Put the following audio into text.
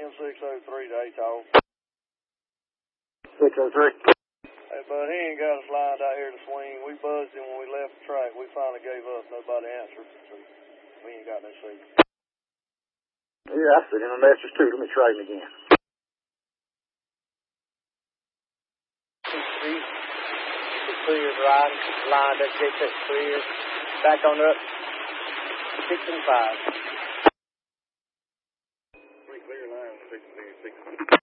M603 to ATOL. 603. Hey, bud, he ain't got us lined out here to swing. We buzzed him when we left the track. We finally gave up. Nobody answered. So we ain't got no seat. Yeah, I sent him a message too. Let me try him again. Clear, riding, lined up, J6 clear. Back on up. 6 and 5. Pretty clear line, 6 and 6.